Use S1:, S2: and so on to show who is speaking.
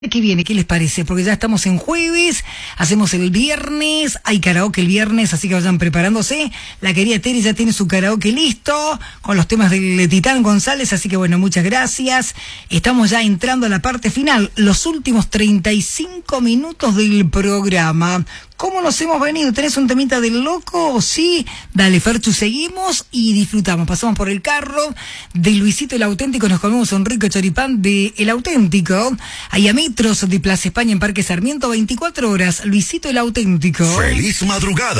S1: ¿Qué viene? ¿Qué les parece? Porque ya estamos en jueves, hacemos el viernes, hay karaoke el viernes, así que vayan preparándose. La querida Terry ya tiene su karaoke listo, con los temas del Titán González, así que bueno, muchas gracias. Estamos ya entrando a la parte final, los últimos 35 minutos del programa. ¿Cómo nos hemos venido? ¿Tenés un temita del loco? ¿Sí? Dale, Ferchu, seguimos y disfrutamos. Pasamos por el carro de Luisito el Auténtico, nos comemos un rico choripán de El Auténtico. Ahí a metros de Plaza España en Parque Sarmiento, 24 horas. Luisito el Auténtico.
S2: ¡Feliz madrugada!